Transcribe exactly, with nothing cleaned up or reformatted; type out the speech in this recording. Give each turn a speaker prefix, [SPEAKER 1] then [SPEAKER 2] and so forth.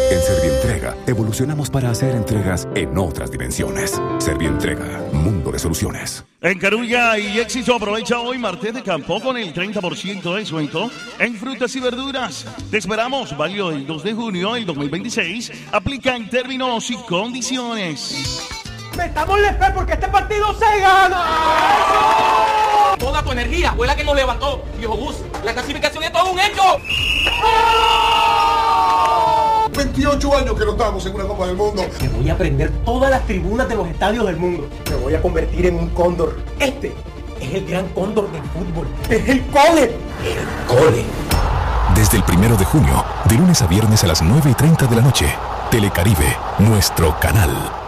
[SPEAKER 1] En Servientrega, evolucionamos para hacer entregas en otras dimensiones. Servientrega, mundo de soluciones.
[SPEAKER 2] En Carulla y Éxito aprovecha hoy martes de campo con el treinta por ciento de descuento en frutas y verduras. Te esperamos, válido el dos de junio del dos mil veintiséis. Aplica en términos y condiciones.
[SPEAKER 3] ¡Metamos el F porque este partido se gana!
[SPEAKER 4] Toda tu energía fue la que nos levantó, viejo Bus. La clasificación es todo un hecho.
[SPEAKER 5] veintiocho años que no estamos en una Copa del Mundo.
[SPEAKER 3] Me voy a prender todas las tribunas de los estadios del mundo. Me voy a convertir en un cóndor. Este es el gran cóndor del fútbol. Es el cole. El cole.
[SPEAKER 1] Desde el primero de junio, de lunes a viernes a las nueve y treinta de la noche, Telecaribe, nuestro canal.